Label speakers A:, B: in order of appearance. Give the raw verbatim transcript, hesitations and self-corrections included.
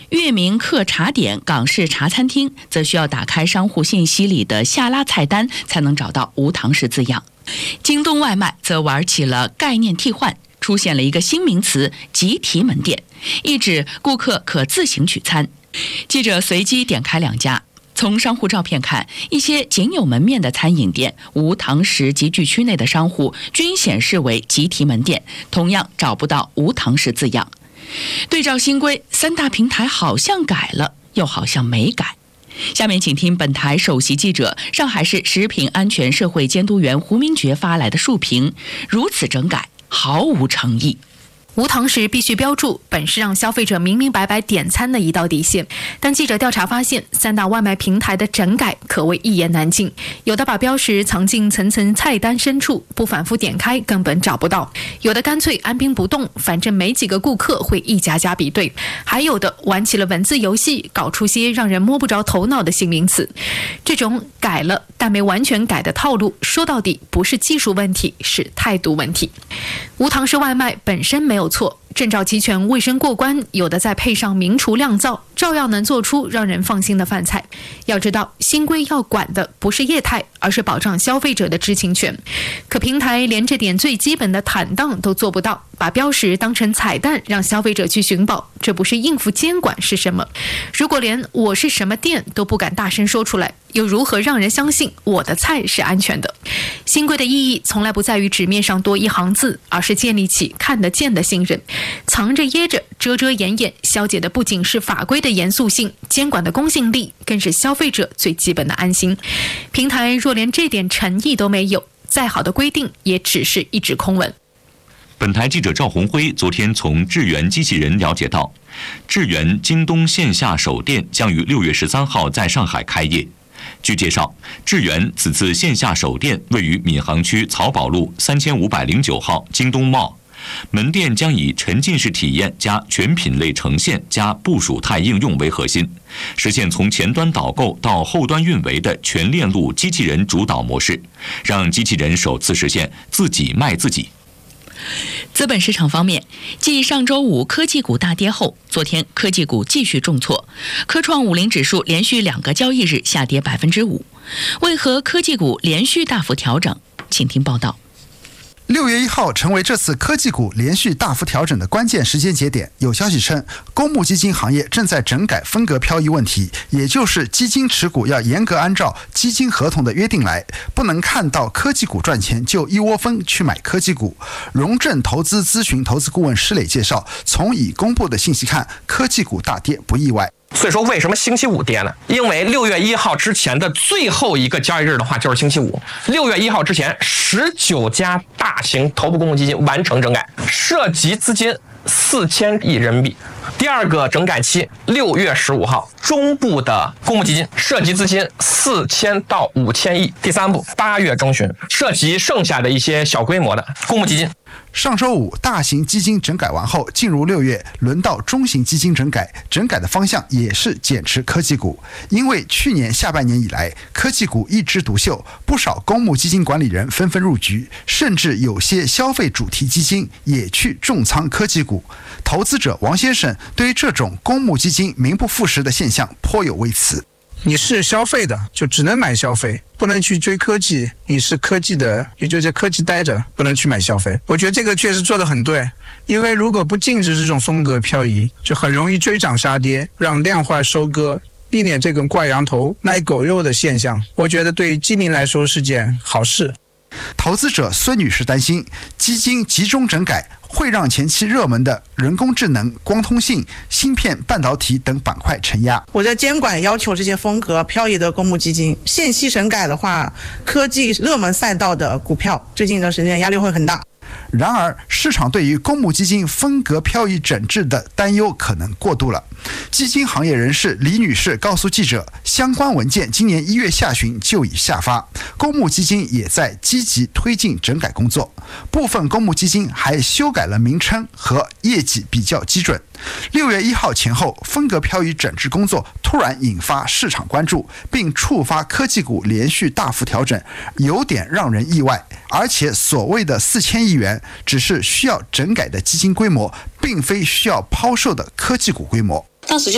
A: 月明客茶点港式茶餐厅则需要打开商户信息里的下拉菜单才能找到无堂食字样。京东外卖则玩起了概念替换，出现了一个新名词——集体门店，意指顾客可自行取餐。记者随机点开两家，从商户照片看，一些仅有门面的餐饮店、无堂食集聚区内的商户均显示为集体门店，同样找不到无堂食字样。对照新规，三大平台好像改了，又好像没改。下面请听本台首席记者、上海市食品安全社会监督员胡明珏发来的述评：如此整改，毫无诚意。
B: 无堂食必须标注，本是让消费者明明白白点餐的一道底线。但记者调查发现，三大外卖平台的整改可谓一言难尽，有的把标识藏进层层菜单深处，不反复点开根本找不到；有的干脆按兵不动，反正没几个顾客会一家家比对；还有的玩起了文字游戏，搞出些让人摸不着头脑的新名词。这种改了但没完全改的套路，说到底不是技术问题，是态度问题。无堂食外卖本身没有错，证照齐全、卫生过关，有的再配上明厨亮灶，照样能做出让人放心的饭菜。要知道，新规要管的不是业态，而是保障消费者的知情权。可平台连这点最基本的坦荡都做不到，把标识当成彩蛋让消费者去寻宝，这不是应付监管是什么？如果连我是什么店都不敢大声说出来，又如何让人相信我的菜是安全的？新规的意义从来不在于纸面上多一行字，而是建立起看得见的信任。藏着掖着、遮遮掩掩，消解的不仅是法规的严肃性、监管的公信力，更是消费者最基本的安心。平台若连这点诚意都没有，再好的规定也只是一纸空文。
C: 本台记者赵红辉昨天从智源机器人了解到，智源京东线下首店将于六月十三号在上海开业。据介绍，智源此次线下首店位于闵行区漕宝路三千五百零九号京东 Mall， 门店将以沉浸式体验加全品类呈现加部署态应用为核心，实现从前端导购到后端运维的全链路机器人主导模式，让机器人首次实现自己卖自己。
A: 资本市场方面，继上周五科技股大跌后，昨天科技股继续重挫，科创五零指数连续两个交易日下跌百分之五。为何科技股连续大幅调整？请听报道。
D: 六月一号成为这次科技股连续大幅调整的关键时间节点。有消息称，公募基金行业正在整改分隔漂移问题，也就是基金持股要严格按照基金合同的约定来，不能看到科技股赚钱就一窝蜂去买科技股。荣正投资咨询投资顾问施磊介绍，从已公布的信息看，科技股大跌不意外。
E: 所以说为什么星期五跌呢？因为六月一号之前的最后一个交易日的话就是星期五。六月一号之前，十九家大型头部公募基金完成整改，涉及资金四千亿人民币。第二个整改期，六月十五号，中部的公募基金涉及资金四千到五千亿。第三步，八月中旬，涉及剩下的一些小规模的公募基金。
D: 上周五，大型基金整改完后，进入六月，轮到中型基金整改。整改的方向也是减持科技股，因为去年下半年以来，科技股一枝独秀，不少公募基金管理人纷纷入局，甚至有些消费主题基金也去重仓科技股。投资者王先生对于这种公募基金名不副实的现象颇有微词。
F: 你是消费的，就只能买消费，不能去追科技；你是科技的，也就在科技待着，不能去买消费。我觉得这个确实做得很对，因为如果不禁止这种风格漂移，就很容易追涨杀跌，让量化收割，避免这种挂羊头卖狗肉的现象。我觉得对于基民来说是件好事。
D: 投资者孙女士担心，基金集中整改会让前期热门的人工智能、光通信、芯片、半导体等板块承压。
G: 我的监管要求这些风格漂移的公募基金，限期整改的话，科技热门赛道的股票最近一段时间压力会很大。
D: 然而，市场对于公募基金分隔漂移整治的担忧可能过度了。基金行业人士李女士告诉记者，相关文件今年一月下旬就已下发，公募基金也在积极推进整改工作。部分公募基金还修改了名称和业绩比较基准。六月一号前后，分隔漂移整治工作突然引发市场关注，并触发科技股连续大幅调整，有点让人意外。而且所谓的四千亿元，只是需要整改的基金规模，并非需要抛售的科技股规模。
H: 当时就